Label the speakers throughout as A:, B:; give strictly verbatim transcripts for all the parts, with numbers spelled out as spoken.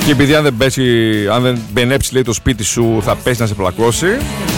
A: Και επειδή αν δεν πέσει, αν δεν μπενέψει λέει το σπίτι σου, θα πέσει να σε πλακώσει.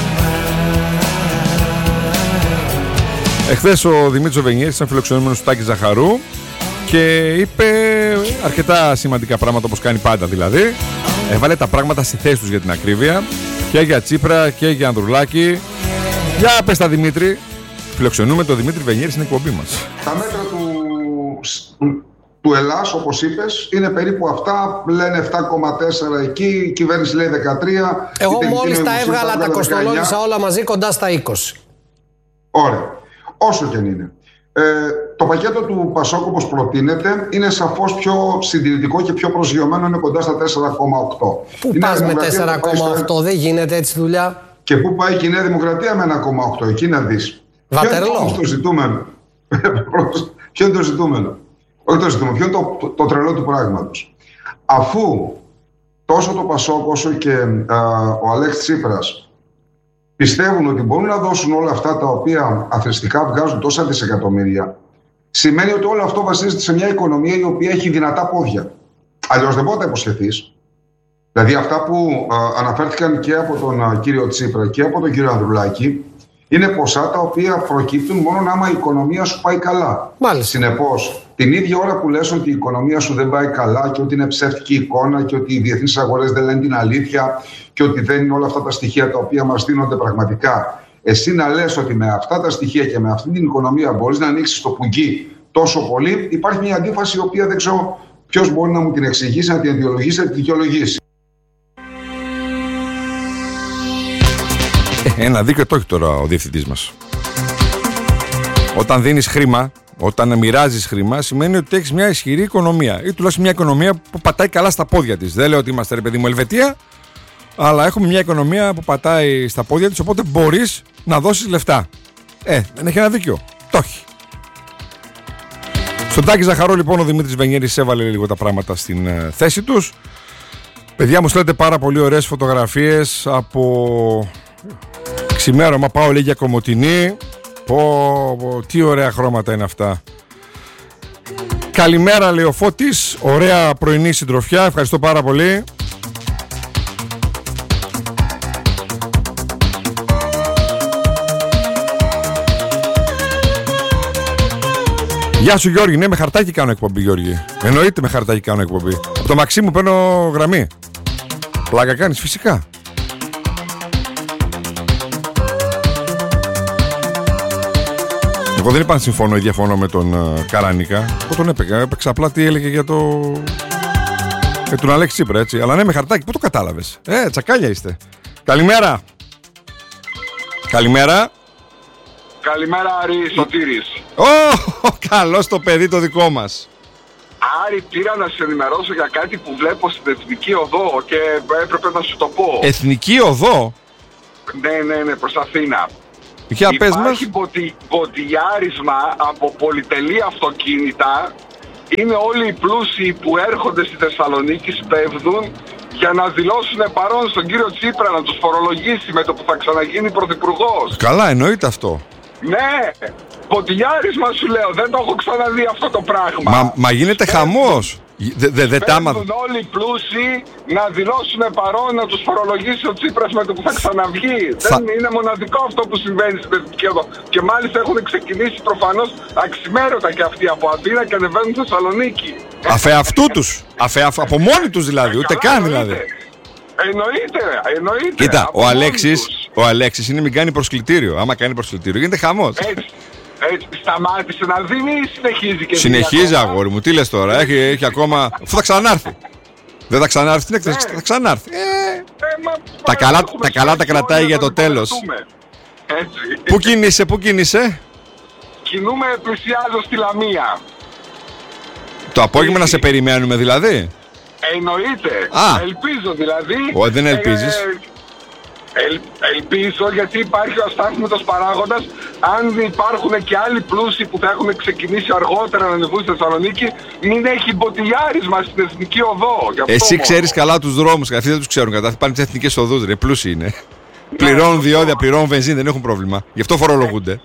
A: Εχθές ο Δημήτρης Βενιέρης ήταν φιλοξενούμενος του Τάκη Ζαχαρού και είπε αρκετά σημαντικά πράγματα, όπως κάνει πάντα δηλαδή. Έβαλε τα πράγματα στη θέση τους για την ακρίβεια, και για Τσίπρα και για Ανδρουλάκη. Για πες τα Δημήτρη. Φιλοξενούμε τον Δημήτρη Βενιέρη στην εκπομπή μας.
B: Τα μέτρα του, του Ελλάς, όπως είπες, είναι περίπου αυτά. Λένε επτά κόμμα τέσσερα εκεί, η κυβέρνηση λέει δεκατρία.
C: Εγώ μόλις τα έβγαλα, τα κοστολόγησα όλα μαζί κοντά στα είκοσι.
B: Ωραία. Όσο και αν είναι. Ε, το πακέτο του Πασόκ, όπως προτείνεται, είναι σαφώς πιο συντηρητικό και πιο προσγειωμένο, είναι κοντά στα τέσσερα κόμμα οκτώ.
C: Πού πας με τέσσερα κόμμα οκτώ, στο... δεν γίνεται έτσι δουλειά.
B: Και πού πάει και η Νέα Δημοκρατία με ένα κόμμα οκτώ, εκεί να δεις.
C: Βατερλό.
B: Ποιο είναι το ζητούμενο. Ποιο είναι το ζητούμενο. Όχι το ζητούμενο, ποιο είναι το, το, το τρελό του πράγματος. Αφού τόσο το Πασόκ όσο και α, ο Αλέξης Τσίπρας πιστεύουν ότι μπορούν να δώσουν όλα αυτά τα οποία αθρηστικά βγάζουν τόσα δισεκατομμύρια, σημαίνει ότι όλο αυτό βασίζεται σε μια οικονομία η οποία έχει δυνατά πόδια. Αλλιώς δεν μπορεί να τα υποσχεθείς. Δηλαδή αυτά που α, αναφέρθηκαν και από τον α, κύριο Τσίπρα και από τον κύριο Ανδρουλάκη είναι ποσά τα οποία προκύπτουν μόνο άμα η οικονομία σου πάει καλά.
C: Μάλιστα.
B: Συνεπώς, την ίδια ώρα που λες ότι η οικονομία σου δεν πάει καλά και ότι είναι ψεύτικη εικόνα και ότι οι διεθνείς αγορές δεν λένε την αλήθεια και ότι δεν είναι όλα αυτά τα στοιχεία τα οποία μας δίνονται πραγματικά, εσύ να λες ότι με αυτά τα στοιχεία και με αυτή την οικονομία μπορείς να ανοίξεις το πουγγί τόσο πολύ, υπάρχει μια αντίφαση η οποία δεν ξέρω ποιος μπορεί να μου την εξηγήσει, να την αιτιολογήσει, να την δικαιολογήσει.
A: Ένα δίκιο το έχει τώρα ο διευθυντής μας. Όταν δίνεις χρήμα, όταν μοιράζεις χρήμα, σημαίνει ότι έχεις μια ισχυρή οικονομία ή τουλάχιστον μια οικονομία που πατάει καλά στα πόδια της. Δεν λέω ότι είμαστε, ρε παιδί μου, Ελβετία, αλλά έχουμε μια οικονομία που πατάει στα πόδια της, οπότε μπορείς να δώσεις λεφτά. Ε, δεν έχει ένα δίκιο. Το έχει. Στον Τάκη Ζαχαρό, λοιπόν, ο Δημήτρης Βενιέρης έβαλε λίγο τα πράγματα στην ε, θέση τους. Παιδιά, μου στέλνετε πάρα πολύ ωραίες φωτογραφίες από ξημέρωμα. Πάω, λέει, για Κομοτηνή. Πω, πω, τι ωραία χρώματα είναι αυτά. Καλημέρα, λέει ο Φώτης. Ωραία πρωινή συντροφιά. Ευχαριστώ πάρα πολύ. Γεια σου, Γιώργη. Ναι, με χαρτάκι κάνω εκπομπή, Γιώργη. Εννοείται με χαρτάκι κάνω εκπομπή. Από το Μαξίμου παίρνω γραμμή. Πλάκα κάνεις, φυσικά. Εγώ δεν είπα αν συμφωνώ ή διαφωνώ με τον uh, Καρανίκα. Εγώ τον έπαιξα. Έπαιξα απλά τι έλεγε για, το... για τον Αλέξη Τσίπρα, έτσι. Αλλά ναι, με χαρτάκι. Πού το κατάλαβες? Ε, τσακάλια είστε. Καλημέρα. Καλημέρα.
D: Καλημέρα, Άρη, Σωτήρης.
A: Ω, oh, καλώς το παιδί το δικό μας.
D: Άρη, πήρα να σε ενημερώσω για κάτι που βλέπω στην Εθνική Οδό και έπρεπε να σου το πω.
A: Εθνική Οδό?
D: Ναι, ναι, ναι, προς Αθήνα.
A: Για πες μας.
D: Υπάρχει μποτι, μποτιλιάρισμα από πολυτελή αυτοκίνητα. Είναι όλοι οι πλούσιοι που έρχονται στη Θεσσαλονίκη, σπέβδουν για να δηλώσουν παρόν στον κύριο Τσίπρα, να τους φορολογήσει με το που θα ξαναγίνει πρωθυπουργός.
A: Καλά, εννοείται αυτό.
D: Ναι, μποτιλιάρισμα σου λέω, δεν το έχω ξαναδεί αυτό το πράγμα.
A: Μα, μα γίνεται χαμός. Δε, δε, δε
D: Παίρνουν όλοι οι πλούσιοι να δηλώσουν παρόν, να τους φορολογήσει ο Τσίπρας με το που θα ξαναβγεί. Θα... Δεν είναι μοναδικό αυτό που συμβαίνει στην Εθνική Οδό. Και μάλιστα έχουν ξεκινήσει προφανώς αξιμέρωτα και αυτοί από Αθήνα και ανεβαίνουν στη Θεσσαλονίκη.
A: Αφ' αυτού τους, αφ' από μόνοι τους δηλαδή, ούτε
D: Καλά,
A: καν δηλαδή.
D: Εννοείται, εννοείται.
A: Κοίτα, ο Αλέξης, ο Αλέξης είναι μην κάνει προσκλητήριο. Άμα κάνει προσκλητήριο γίνεται χαμός.
D: Έτσι. Έτσι, σταμάτησε να δίνει ή συνεχίζει και
A: συνεχίζει, αγόρι μου, τι λες τώρα, έχει, έχει ακόμα. Αφού θα ξανάρθει. Δεν θα ξανάρθει την έκθεση, θα ξανάρθει. Ε,
D: ε, μα,
A: τα καλά τα, καλά τα κρατάει για το τέλος.
D: Έτσι.
A: Πού κινείσαι, πού κινείσαι?
D: Κινούμε, πλησιάζω στη Λαμία.
A: Το απόγευμα να σε περιμένουμε δηλαδή?
D: Εννοείται.
A: Α.
D: Ελπίζω δηλαδή.
A: Όχι, δεν ελπίζεις.
D: Ε, ελ, ελπίζω, γιατί υπάρχει ο αστάθμητος παράγοντας. Αν υπάρχουν και άλλοι πλούσιοι που θα έχουν ξεκινήσει αργότερα να ανεβούν στη Θεσσαλονίκη, μην έχει μποτιλιάρισμα στην Εθνική Οδό.
A: Εσύ ξέρεις καλά τους δρόμους, αυτοί δεν τους ξέρουν κατά. Πάνε τις εθνικές οδούς, ρε, πλούσιοι είναι. Ναι, πληρώνουν διόδια, πληρώνουν βενζίνη, δεν έχουν πρόβλημα. Γι' αυτό φορολογούνται.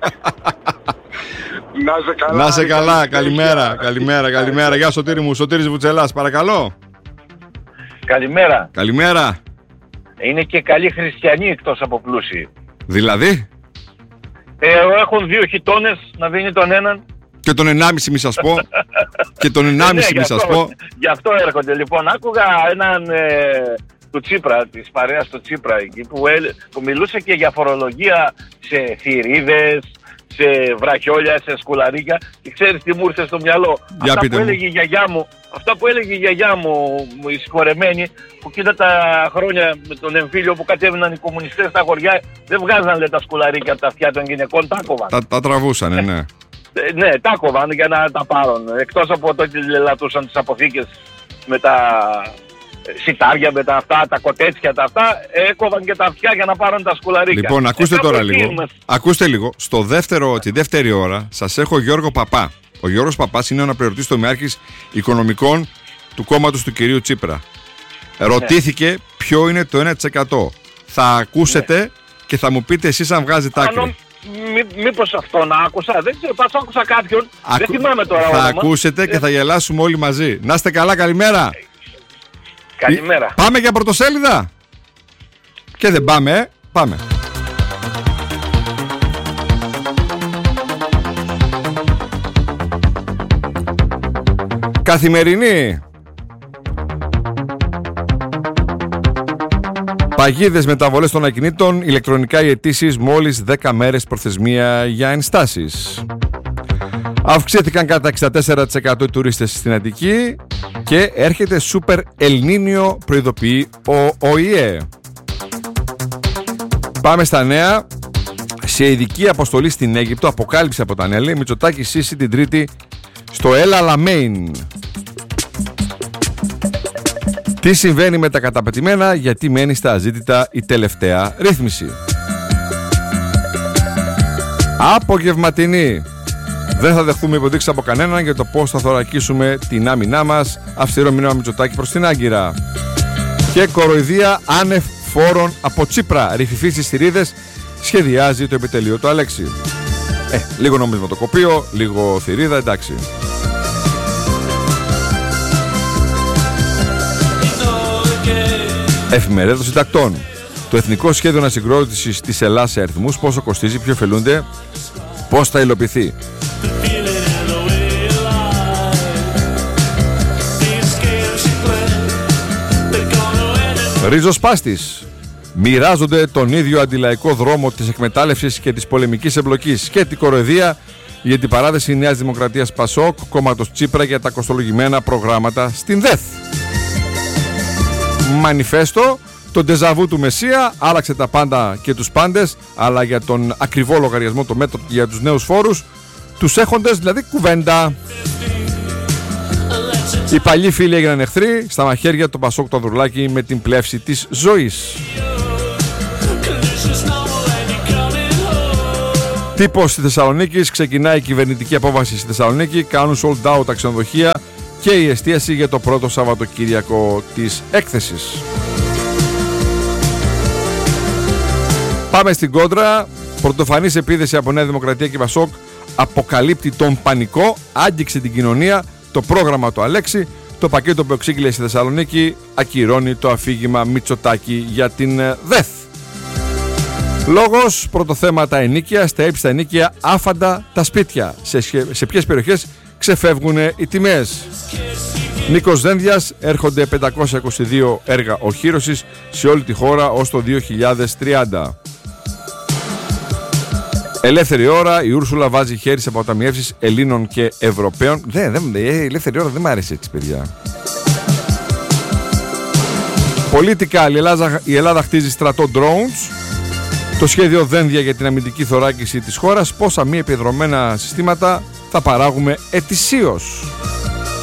D: Να σε καλά.
A: Να σε καλά, καλημέρα, καλημέρα, καλημέρα. Γεια Σωτήρη μου, Σωτήρης Βουτσελάς, παρακαλώ.
E: Καλημέρα.
A: Καλημέρα.
E: Είναι και καλοί χριστιανοί εκτός από πλούσιοι.
A: Δηλαδή?
E: Ε, έχουν δύο χιτώνες να δίνει τον έναν.
A: Και τον ενάμιση μη σας πω. Και τον ενάμιση
E: ναι,
A: μη σας πω.
E: Γι' αυτό έρχονται. Λοιπόν, άκουγα έναν ε, του Τσίπρα, της παρέας του Τσίπρα εκεί, που, ε, που μιλούσε και για φορολογία σε θηρίδες, σε βραχιόλια, σε σκουλαρίκια. Και ξέρεις τι μου ήρθε στο μυαλό?
A: Για
E: αυτά, που
A: μου.
E: έλεγε η γιαγιά μου, αυτά που έλεγε η γιαγιά μου, η συγχωρεμένη, που κοίτα τα χρόνια με τον εμφύλιο που κατέβαιναν οι κομμουνιστές στα χωριά, δεν βγάζαν λέει, τα σκουλαρίκια από τα αυτιά των γυναικών, τα κόβαν.
A: Τα, τα τραβούσανε, ναι.
E: Ε, ναι, τα κόβαν για να τα πάρουν. Εκτός από το ότι λατούσαν τις αποθήκες με τα σιτάρια, με τα αυτά, τα κοτέτσια, τα αυτά, έκοβαν και τα αυτιά για να πάρουν τα σκουλαρίκια.
A: Λοιπόν, ακούστε
E: ε,
A: τώρα
E: εκεί
A: λίγο.
E: είμαστε.
A: Ακούστε λίγο. Στο δεύτερο, τη δεύτερη ώρα σας έχω Γιώργο Παπά. Ο Γιώργος Παπάς είναι ο αναπληρωτής τομεάρχης οικονομικών του κόμματος του κυρίου Τσίπρα. Ρωτήθηκε ναι. ποιο είναι το ένα τοις εκατό. Θα ακούσετε ναι. και θα μου πείτε εσείς αν βγάζετε άκρη.
E: Ανώ... Μή, μήπως αυτό να άκουσα, δεν ξέρω, πας άκουσα κάποιον, Ακού... δεν θυμάμαι τώρα
A: Θα
E: όνομα.
A: ακούσετε ε... και θα γελάσουμε όλοι μαζί. Να είστε καλά, καλημέρα.
E: Καλημέρα.
A: Πάμε για πρωτοσέλιδα. Και δεν πάμε, ε. Πάμε. Καθημερινή. Παγίδες μεταβολές των ακινήτων, ηλεκτρονικά οι αιτήσεις, μόλις δέκα μέρες προθεσμία για ενστάσεις. Αυξήθηκαν κατά εξήντα τέσσερα τοις εκατό οι τουρίστες στην Αττική και έρχεται σούπερ Ελνίνιο, προειδοποιεί ο ΟΗΕ. Πάμε στα νέα. Σε ειδική αποστολή στην Αίγυπτο, αποκάλυψε από τα Νέλη, Μητσοτάκη Σίση την Τρίτη στο El Alamein. Τι συμβαίνει με τα καταπετειμένα, γιατί μένει στα αζήτητα η τελευταία ρύθμιση. Απογευματινή. Δεν θα δεχθούμε υποδείξεις από κανέναν για το πώς θα θωρακίσουμε την άμυνά μας. Αυστηρό μήνυμα Μητσοτάκη προς την Άγκυρα. Και κοροϊδία άνευ φόρων από Τσίπρα. Ρηφιφή στις θηρίδες, σχεδιάζει το επιτελείο του Αλέξη. Ε, λίγο νομισματοκοπείο, λίγο θηρίδα, εντάξει. Εφημερίδα των συντακτών. Το Εθνικό Σχέδιο Ανασυγκρότησης της Ελλάδας σε αριθμούς, πόσο κοστίζει, ποιο ωφελούνται, πώς θα υλοποιηθεί. Ριζοσπάστης. Μοιράζονται τον ίδιο αντιλαϊκό δρόμο της εκμετάλλευσης και της πολεμικής εμπλοκής και την κοροϊδία για την παράδεση Νέας Δημοκρατίας Πασόκ, κόμματος Τσίπρα για τα κοστολογημένα προγράμματα στην ΔΕΘ. Μανιφέστο. Το ντεζαβού του Μεσσία άλλαξε τα πάντα και τους πάντες, αλλά για τον ακριβό λογαριασμό το μέτρο για τους νέους φόρους, τους έχοντες δηλαδή κουβέντα. Οι παλιοί φίλοι έγιναν εχθροί, στα μαχαίρια το Πασόκ το Ανδρουλάκη με την πλεύση της ζωής. Τύπος στη Θεσσαλονίκη, ξεκινάει η κυβερνητική απόβαση στη Θεσσαλονίκη, κάνουν sold out τα ξενοδοχεία και η εστίαση για το πρώτο Σαββατοκύριακο της έκθεσης. Πάμε στην κόντρα. Πρωτοφανής επίθεση από Νέα Δημοκρατία και Πασόκ αποκαλύπτει τον πανικό, άγγιξε την κοινωνία, το πρόγραμμα του Αλέξη, το πακέτο που εξήγηλε στη Θεσσαλονίκη ακυρώνει το αφήγημα Μητσοτάκη για την ΔΕΘ. Λόγος, πρώτο θέμα τα ενοίκια, στα ύψιστα ενοίκια άφαντα τα σπίτια. Σε, σε ποιες περιοχές ξεφεύγουν οι τιμές. Νίκος Δένδιας, έρχονται πεντακόσια είκοσι δύο έργα οχύρωσης σε όλη τη χώρα ως το δύο χιλιάδες τριάντα. Ελεύθερη ώρα, η Ούρσουλα βάζει χέρι σε αποταμιεύσεις Ελλήνων και Ευρωπαίων. Δεν, δεν, η ελεύθερη ώρα δεν μ' άρεσε έτσι, παιδιά. Πολιτικά, η Ελλάδα, η Ελλάδα χτίζει στρατό drones. Το σχέδιο Δένδια για την αμυντική θωράκιση της χώρας. Πόσα μη επιδρομένα συστήματα θα παράγουμε ετησίως.